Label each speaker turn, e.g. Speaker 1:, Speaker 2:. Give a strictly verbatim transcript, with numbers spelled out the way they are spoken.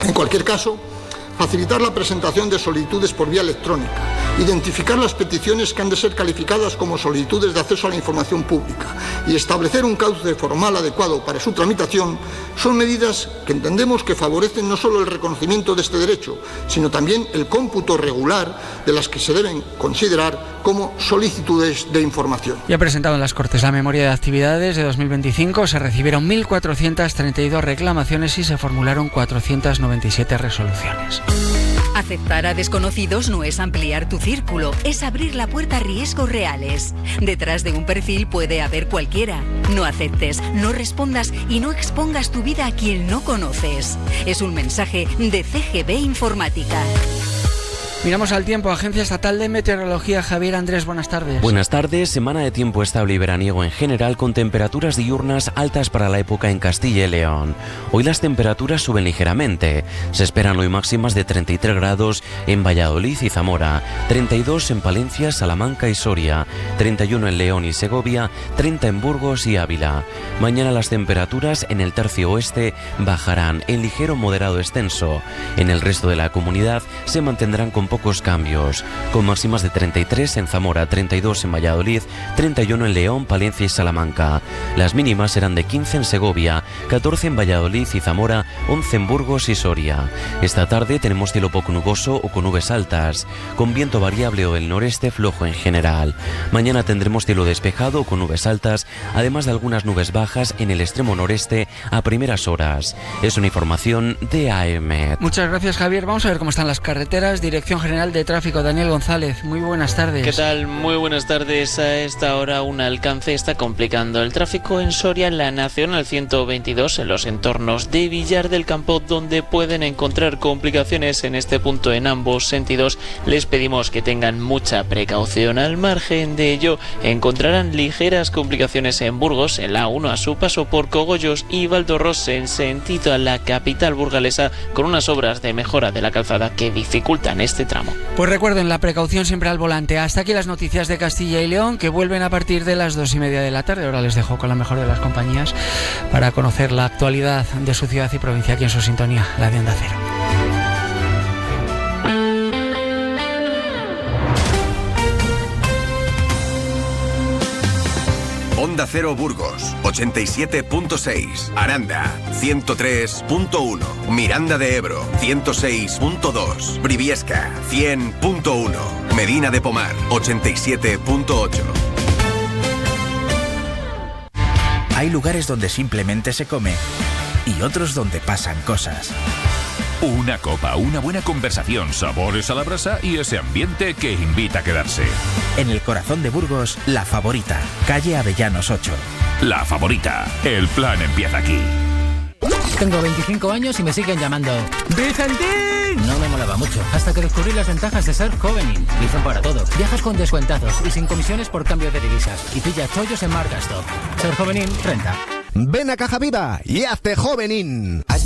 Speaker 1: En cualquier caso, facilitar la presentación de solicitudes por vía electrónica, identificar las peticiones que han de ser calificadas como solicitudes de acceso a la información pública y establecer un cauce formal adecuado para su tramitación son medidas que entendemos que favorecen no solo el reconocimiento de este derecho, sino también el cómputo regular de las que se deben considerar como solicitudes de información.
Speaker 2: Ya presentado en las Cortes la memoria de actividades de dos mil veinticinco, se recibieron mil cuatrocientas treinta y dos reclamaciones y se formularon cuatrocientas noventa y siete resoluciones.
Speaker 3: Aceptar a desconocidos no es ampliar tu círculo, es abrir la puerta a riesgos reales. Detrás de un perfil puede haber cualquiera. No aceptes, no respondas y no expongas tu vida a quien no conoces. Es un mensaje de C G B Informática.
Speaker 2: Miramos al tiempo. Agencia Estatal de Meteorología. Javier Andrés, buenas tardes.
Speaker 4: Buenas tardes. Semana de tiempo estable y veraniego en general, con temperaturas diurnas altas para la época en Castilla y León. Hoy las temperaturas suben ligeramente. Se esperan hoy máximas de treinta y tres grados en Valladolid y Zamora, treinta y dos en Palencia, Salamanca y Soria, treinta y uno en León y Segovia, treinta en Burgos y Ávila. Mañana las temperaturas en el tercio oeste bajarán en ligero moderado extenso. En el resto de la comunidad se mantendrán con pocos cambios, con máximas de treinta y tres en Zamora, treinta y dos en Valladolid, treinta y uno en León, Palencia y Salamanca. Las mínimas serán de quince en Segovia, catorce en Valladolid y Zamora, once en Burgos y Soria. Esta tarde tenemos cielo poco nuboso o con nubes altas, con viento variable o del noreste flojo en general. Mañana tendremos cielo despejado o con nubes altas, además de algunas nubes bajas en el extremo noreste a primeras horas. Es una información de A E M E T.
Speaker 2: Muchas gracias, Javier. Vamos a ver cómo están las carreteras. Dirección General de Tráfico, Daniel González, muy buenas tardes.
Speaker 5: ¿Qué tal? Muy buenas tardes. A esta hora un alcance está complicando el tráfico en Soria, en la Nacional ciento veintidós, en los entornos de Villar del Campo, donde pueden encontrar complicaciones en este punto en ambos sentidos. Les pedimos que tengan mucha precaución. Al margen de ello, encontrarán ligeras complicaciones en Burgos, en la A uno a su paso por Cogollos y Valdorros en sentido a la capital burgalesa, con unas obras de mejora de la calzada que dificultan este tramo.
Speaker 2: Pues recuerden, la precaución siempre al volante. Hasta aquí las noticias de Castilla y León, que vuelven a partir de las dos y media de la tarde. Ahora les dejo con la mejor de las compañías para conocer la actualidad de su ciudad y provincia aquí en su sintonía, la de Onda Cero.
Speaker 6: Onda Cero Burgos, ochenta y siete punto seis. Aranda, ciento tres punto uno. Miranda de Ebro, ciento seis punto dos. Briviesca, cien punto uno. Medina de Pomar, ochenta y siete punto ocho.
Speaker 7: Hay lugares donde simplemente se come y otros donde pasan cosas.
Speaker 8: Una copa, una buena conversación, sabores a la brasa y ese ambiente que invita a quedarse.
Speaker 7: En el corazón de Burgos, La Favorita, calle Avellanos ocho.
Speaker 8: La Favorita, el plan empieza aquí.
Speaker 9: Tengo veinticinco años y me siguen llamando ¡Vicentín! No me molaba mucho, hasta que descubrí las ventajas de ser Jovenin. Dicen para todo. Viajas con descuentazos y sin comisiones por cambio de divisas. Y pilla chollos en Marcasto. Ser Jovenin, renta.
Speaker 10: Ven a Caja Viva y hazte Jovenin.